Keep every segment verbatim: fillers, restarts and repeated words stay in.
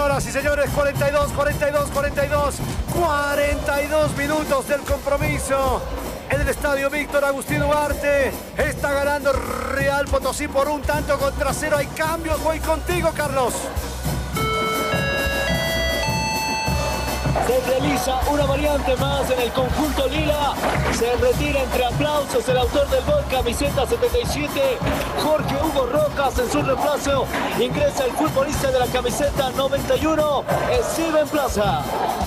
Señoras y señores, cuarenta y dos, cuarenta y dos, cuarenta y dos, cuarenta y dos minutos del compromiso. En el estadio Víctor Agustín Duarte está ganando Real Potosí por un tanto contra cero. Hay cambios, voy contigo, Carlos. Se realiza una variante más en el conjunto lila. Se retira entre aplausos el autor del gol, camiseta setenta y siete, Jorge Hugo Rojas. En su reemplazo ingresa el futbolista de la camiseta noventa y uno, Steven Plaza.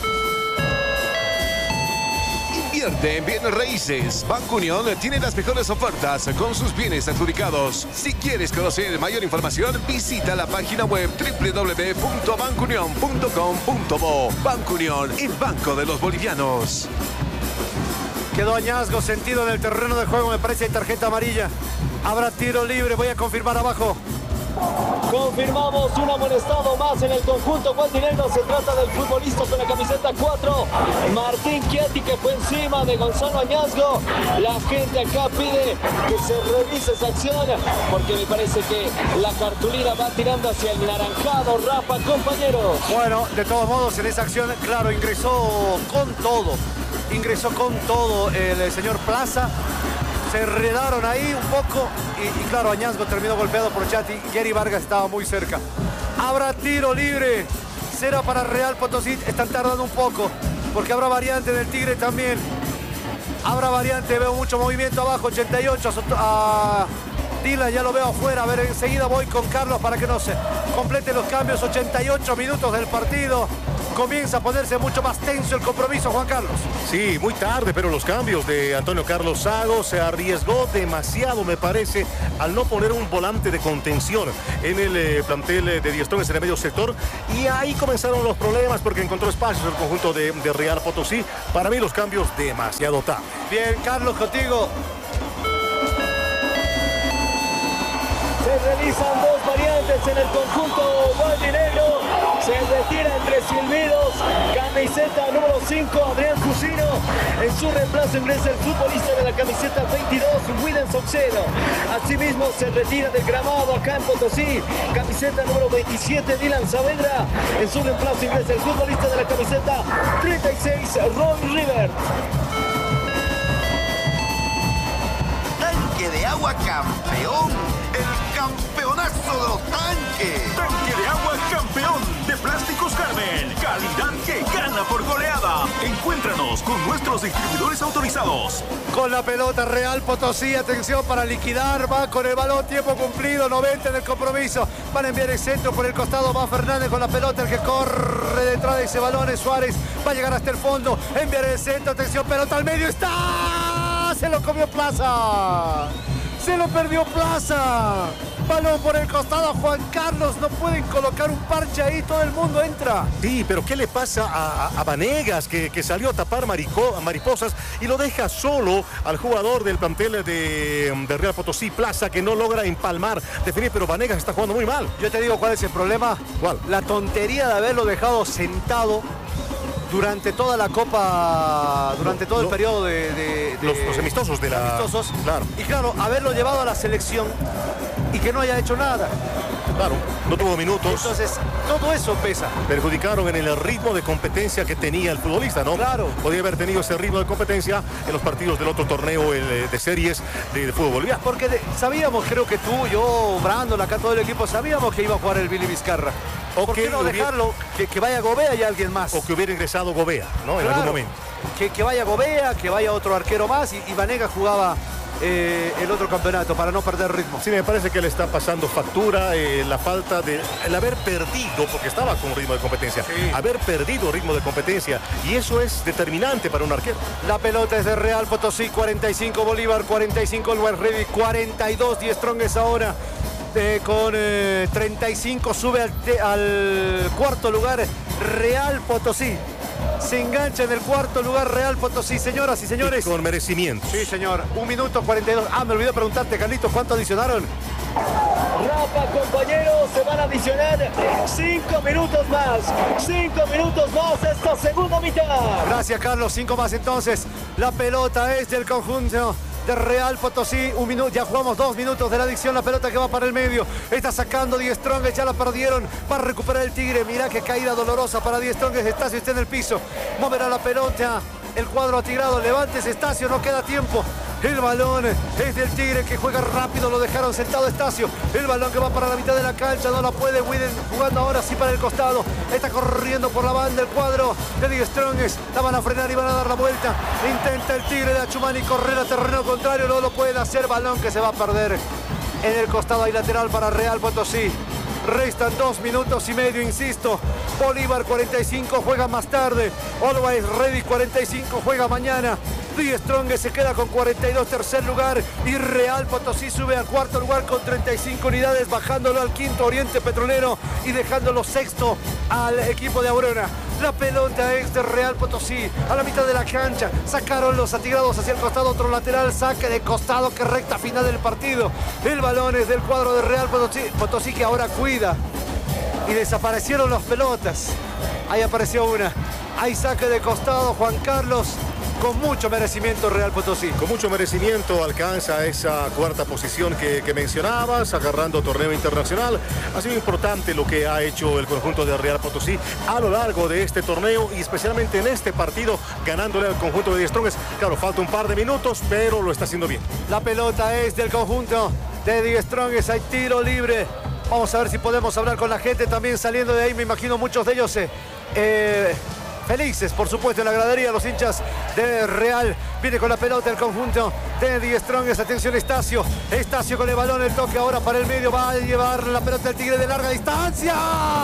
Invierte en bienes raíces. Banco Unión tiene las mejores ofertas con sus bienes adjudicados. Si quieres conocer mayor información, visita la página web doble u doble u doble u punto banco unión punto com punto bo. Banco Unión, el banco de los bolivianos. Quedó Añasgo sentido en el terreno de juego, me parece hay tarjeta amarilla. Habrá tiro libre, voy a confirmar abajo. Confirmamos un amonestado más en el conjunto gualdinegro. Se trata del futbolista con la camiseta cuatro, Martín Chieti, que fue encima de Gonzalo Añasgo. La gente acá pide que se revise esa acción porque me parece que la cartulina va tirando hacia el naranjado. Rafa, compañeros. Bueno, de todos modos en esa acción, claro, ingresó con todo. Ingresó con todo el, el señor Plaza. Se enredaron ahí un poco y, y claro, Añasgo terminó golpeado por Chieti. Jerry Vargas estaba muy cerca. Habrá tiro libre. Será para Real Potosí. Están tardando un poco porque habrá variante del Tigre también. Habrá variante, veo mucho movimiento abajo. ochenta y ocho a Dylan, ya lo veo afuera. A ver, enseguida voy con Carlos para que no se completen los cambios. ochenta y ocho minutos del partido. Comienza a ponerse mucho más tenso el compromiso, Juan Carlos. Sí, muy tarde, pero los cambios de Antonio Carlos Sago se arriesgó demasiado, me parece, al no poner un volante de contención en el eh, plantel de Diestrones en el medio sector. Y ahí comenzaron los problemas porque encontró espacios el conjunto de, de Real Potosí. Para mí los cambios demasiado tarde. Bien, Carlos, contigo. Se realizan dos variantes en el conjunto gualdinegro. Se retira entre silbidos, camiseta número cinco, Adrián Cusino. En su reemplazo ingresa el futbolista de la camiseta veintidós, William Saucedo. Asimismo se retira del gramado acá en Potosí, camiseta número veintisiete, Dylan Saavedra. En su reemplazo ingresa el futbolista de la camiseta treinta y seis, Ron River. Tanque de agua campeón, el campeonazo de los tanques. Tanque de agua campeón de Plásticos Carmen. Calidad que gana por goleada. Encuéntranos con nuestros distribuidores autorizados. Con la pelota Real Potosí, atención para liquidar, va con el balón, tiempo cumplido, noventa del compromiso. Van a enviar el centro por el costado, va Fernández con la pelota, el que corre detrás de ese balón es Suárez. Va a llegar hasta el fondo, enviar el centro, atención, pelota al medio, está, se lo comió Plaza. Se lo perdió Plaza. Balón por el costado, Juan Carlos. No pueden colocar un parche ahí, todo el mundo entra. Sí, pero ¿qué le pasa a, a, a Vanegas, que, que salió a tapar marico, mariposas y lo deja solo al jugador del plantel de, de Real Potosí, Plaza, que no logra empalmar, definir, pero Vanegas está jugando muy mal. Yo te digo cuál es el problema. ¿Cuál? La tontería de haberlo dejado sentado durante toda la Copa, durante todo el Lo, periodo de, de, de los, los amistosos de la... amistosos. Claro. Y claro, haberlo llevado a la selección y que no haya hecho nada. Claro, no tuvo minutos. Entonces, todo eso pesa. Perjudicaron en el ritmo de competencia que tenía el futbolista, ¿no? Claro. Podía haber tenido ese ritmo de competencia en los partidos del otro torneo el, de series de, de fútbol boliviano. Porque de, sabíamos, creo que tú, yo, Brandon, acá todo el equipo, sabíamos que iba a jugar el Billy Vizcarra. O ¿Por que qué no hubiera, dejarlo que, que vaya Gobea y alguien más? O que hubiera ingresado Gobea, ¿no? En Claro, algún momento. Que, que vaya Gobea, que vaya otro arquero más y, y Vanegas jugaba eh, el otro campeonato para no perder ritmo. Sí, me parece que le está pasando factura eh, la falta de... el haber perdido, porque estaba con ritmo de competencia, Sí. haber perdido ritmo de competencia, y eso es determinante para un arquero. La pelota es de Real Potosí, cuarenta y cinco Bolívar, cuarenta y cinco el West Ready, cuarenta y dos Die Strongest ahora. Eh, con eh, treinta y cinco sube al, te, al cuarto lugar Real Potosí. Se engancha en el cuarto lugar Real Potosí, señoras y señores. Y con merecimiento. Sí, señor. Un minuto cuarenta y dos. Ah, me olvidé preguntarte, Carlitos, ¿cuánto adicionaron? Rafa, compañeros, se van a adicionar cinco minutos más. Cinco minutos más esta segunda mitad. Gracias, Carlos. Cinco más entonces. La pelota es del conjunto de Real Potosí. Un minuto, ya jugamos dos minutos de la adicción. La pelota que va para el medio. Está sacando Die Strongest, ya la perdieron. Para recuperar el Tigre. Mirá qué caída dolorosa para Die Strongest. Estacio está en el piso. Moverá la pelota. El cuadro atigrado. Levantes, Estacio, no queda tiempo. El balón es del Tigre que juega rápido. Lo dejaron sentado Estacio. El balón que va para la mitad de la cancha. No la puede Widen jugando ahora sí para el costado. Está corriendo por la banda el cuadro de Die Strongest. La van a frenar y van a dar la vuelta. Intenta el Tigre de Achumani correr a terreno contrario. No lo puede hacer. Balón que se va a perder en el costado y lateral para Real Potosí. Restan dos minutos y medio, insisto. Bolívar cuarenta y cinco, juega más tarde. Always Ready cuarenta y cinco, juega mañana. Die Strongest se queda con cuarenta y dos, tercer lugar. Y Real Potosí sube al cuarto lugar con treinta y cinco unidades, bajándolo al quinto Oriente Petrolero y dejándolo sexto al equipo de Aurora. La pelota es de Real Potosí, a la mitad de la cancha. Sacaron los atigrados hacia el costado, otro lateral, saque de costado, que recta final del partido. El balón es del cuadro de Real Potosí, Potosí que ahora cuida. Y desaparecieron las pelotas. Ahí apareció una. Hay saque de costado, Juan Carlos. Con mucho merecimiento Real Potosí. Con mucho merecimiento alcanza esa cuarta posición que, que mencionabas, agarrando torneo internacional. Ha sido importante lo que ha hecho el conjunto de Real Potosí a lo largo de este torneo y especialmente en este partido, ganándole al conjunto de Die Strongest. Claro, falta un par de minutos, pero lo está haciendo bien. La pelota es del conjunto de Die Strongest. Hay tiro libre. Vamos a ver si podemos hablar con la gente también saliendo de ahí. Me imagino muchos de ellos... Eh, eh, felices, por supuesto, en la gradería, los hinchas de Real. Viene con la pelota el conjunto de Die Strongest. Atención, Estacio. Estacio con el balón, el toque ahora para el medio. Va a llevar la pelota el Tigre de larga distancia.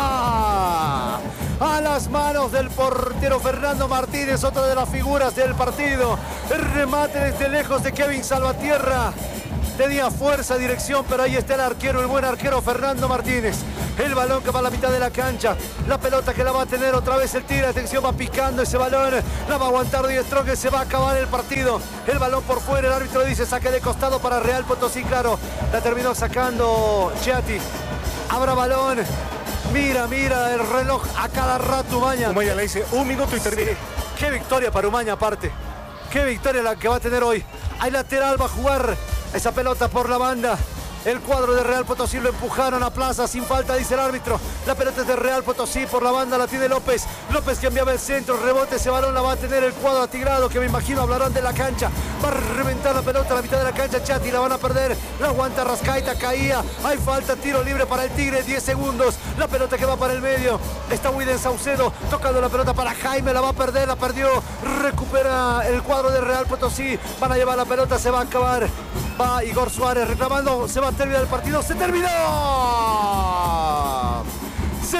A las manos del portero Fernando Martínez, otra de las figuras del partido. El remate desde lejos de Kevin Salvatierra. Tenía fuerza, dirección, pero ahí está el arquero, el buen arquero Fernando Martínez. El balón que va a la mitad de la cancha. La pelota que la va a tener otra vez el Tigre. Atención, va picando ese balón. La va a aguantar Die Strongest, se va a acabar el partido. El balón por fuera, el árbitro dice saque de costado para Real Potosí, claro. La terminó sacando Chiati. Abra balón. Mira, mira el reloj a cada rato Umaña. Umaña le dice un minuto y termina. Sí. Qué victoria para Umaña aparte. Qué victoria la que va a tener hoy. Hay lateral, va a jugar esa pelota por la banda. El cuadro de Real Potosí lo empujaron a plaza sin falta, dice el árbitro. La pelota es de Real Potosí, por la banda la tiene López. López que enviaba el centro, rebote, ese balón la va a tener el cuadro atigrado, que me imagino hablarán de la cancha. Va a reventar la pelota a la mitad de la cancha, Chati, la van a perder. La aguanta Rascaita, caía. Hay falta, tiro libre para el Tigre, diez segundos. La pelota que va para el medio. Está Widen Saucedo tocando la pelota para Jaime, la va a perder, la perdió. Recupera el cuadro de Real Potosí. Van a llevar la pelota, se va a acabar. Va Igor Suárez reclamando, se va a terminar el partido. ¡Se terminó! ¡Se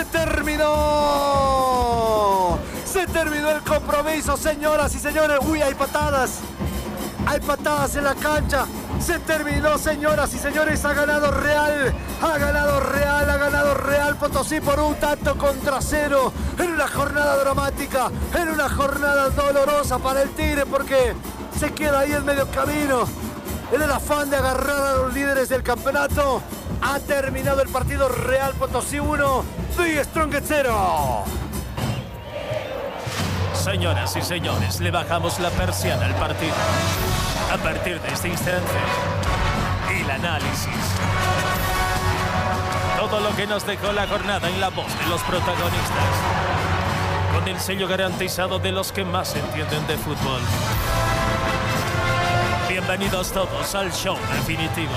terminó! ¡Se terminó el compromiso, señoras y señores! ¡Uy, hay patadas! ¡Hay patadas en la cancha! ¡Se terminó, señoras y señores! Ha ganado Real, ha ganado Real, ha ganado Real Potosí por un tanto contra cero. En una jornada dramática, en una jornada dolorosa para el Tigre, porque se queda ahí en medio camino. En el afán de agarrar a los líderes del campeonato, ha terminado el partido. Real Potosí uno, Die Strongest cero. Señoras y señores, le bajamos la persiana al partido. A partir de este instante, el análisis. Todo lo que nos dejó la jornada en la voz de los protagonistas. Con el sello garantizado de los que más entienden de fútbol. Bienvenidos todos al show definitivo.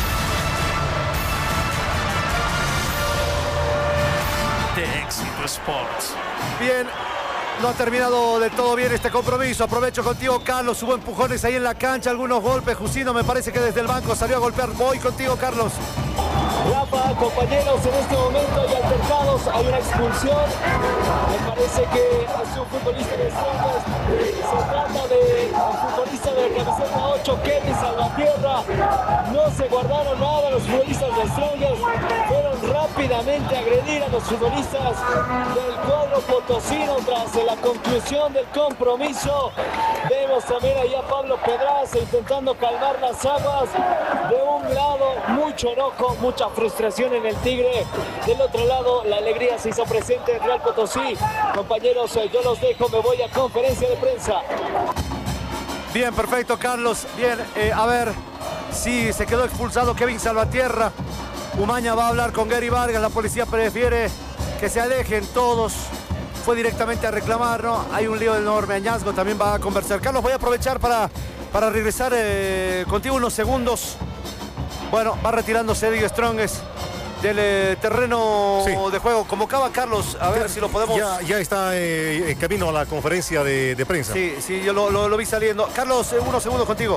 De Éxito Sports. Bien, no ha terminado del todo bien este compromiso. Aprovecho contigo, Carlos. Hubo empujones ahí en la cancha, algunos golpes. Jusino me parece que desde el banco salió a golpear. Voy contigo, Carlos. Rafa, compañeros, en este momento hay altercados, hay una expulsión. Me parece que es un futbolista de Strongest. Se trata del futbolista de la camiseta ocho, Kevin Salvatierra. No se guardaron nada los futbolistas de Strongest. Fueron rápidamente a agredir a los futbolistas del cuadro potosino tras la conclusión del compromiso. Vemos también ahí a Pablo Pedraza intentando calmar las aguas. De un lado, mucho enojo, mucha frustración en el Tigre. Del otro lado, la alegría se hizo presente en Real Potosí. Compañeros, yo los dejo, me voy a conferencia de prensa. Bien, perfecto, Carlos. Bien, eh, a ver si se quedó expulsado Kevin Salvatierra. Umaña va a hablar con Gary Vargas. La policía prefiere que se alejen todos. Fue directamente a reclamar, ¿no? Hay un lío enorme. Añasgo también va a conversar. Carlos, voy a aprovechar para, para regresar eh, contigo unos segundos. Bueno, va retirándose Eddie Strongest del eh, terreno sí. de juego. Convocaba a Carlos, a ver ya, si lo podemos... Ya, ya está eh, en camino a la conferencia de, de prensa. Sí, sí, yo lo, lo, lo vi saliendo. Carlos, eh, unos segundos contigo.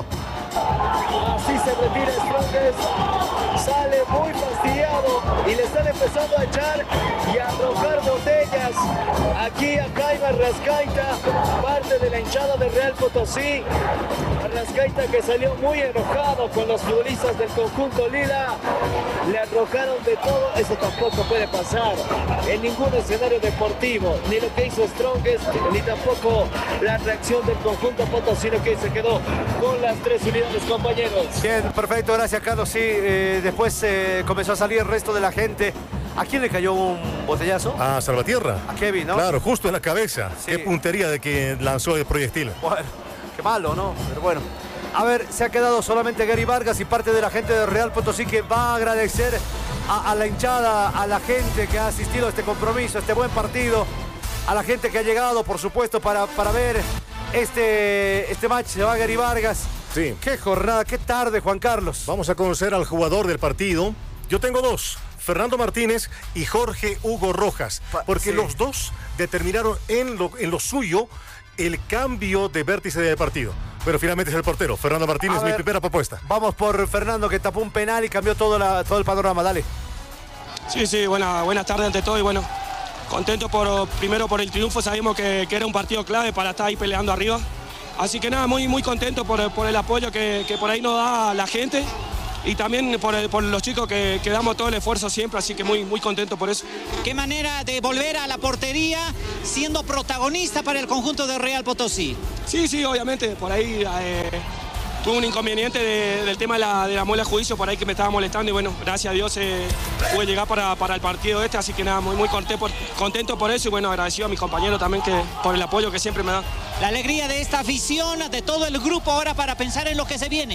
Así se retira Strongest, sale muy fastidiado y le están empezando a echar y a arrojar botellas aquí a Jaime Arrascaita, parte de la hinchada de Real Potosí. Arrascaita que salió muy enojado con los futbolistas del conjunto lila, le arrojaron de todo. Eso tampoco puede pasar en ningún escenario deportivo, ni lo que hizo Strongest, ni tampoco la reacción del conjunto potosino que se quedó con las tres unidades, compañeros. Bien, perfecto, gracias Carlos. Sí, eh, después eh, comenzó a salir el resto de la gente. ¿A quién le cayó un botellazo? A Salvatierra. A Kevin, ¿no? Claro, justo en la cabeza. Sí. Qué puntería de que lanzó el proyectil. Bueno, qué malo, ¿no? Pero bueno. A ver, se ha quedado solamente Gary Vargas y parte de la gente de Real Potosí, que va a agradecer a, a la hinchada, a la gente que ha asistido a este compromiso, a este buen partido, a la gente que ha llegado, por supuesto, para, para ver este, este match. Se va Gary Vargas. Sí. Qué jornada, qué tarde, Juan Carlos. Vamos a conocer al jugador del partido. Yo tengo dos, Fernando Martínez y Jorge Hugo Rojas, porque sí. los dos determinaron en lo, en lo suyo el cambio de vértice del partido. Pero finalmente es el portero, Fernando Martínez, ver, mi primera propuesta. Vamos por Fernando, que tapó un penal y cambió todo, la, todo el panorama, dale. Sí, sí, buena, buenas tardes ante todo y bueno, contento por, primero por el triunfo. Sabíamos que, que era un partido clave para estar ahí peleando arriba. Así que nada, muy, muy contento por, por el apoyo que, que por ahí nos da la gente y también por, el, por los chicos que, que damos todo el esfuerzo siempre, así que muy, muy contento por eso. Qué manera de volver a la portería siendo protagonista para el conjunto de Real Potosí. Sí, sí, obviamente, por ahí eh, tuve un inconveniente de, del tema de la, de la muela de juicio, por ahí que me estaba molestando y bueno, gracias a Dios eh, pude llegar para, para el partido este, así que nada, muy, muy contento por, contento por eso y bueno, agradecido a mis compañeros también que, por el apoyo que siempre me dan. La alegría de esta afición, de todo el grupo ahora para pensar en lo que se viene.